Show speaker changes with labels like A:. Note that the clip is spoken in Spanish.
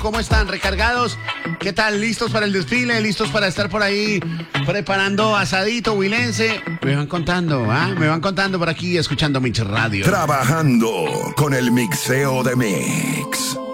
A: ¿Cómo están? ¿Recargados? ¿Qué tal? ¿Listos para el desfile? ¿Listos para estar por ahí preparando asadito huilense? Me van contando, Me van contando por aquí escuchando Mix Radio.
B: Trabajando con el mixeo de Mix.